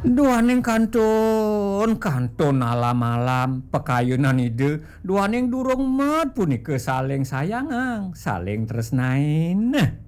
Duaning kantun alam-alam pekayunan ide duaning durung mat punika saling sayangang saling tresnain.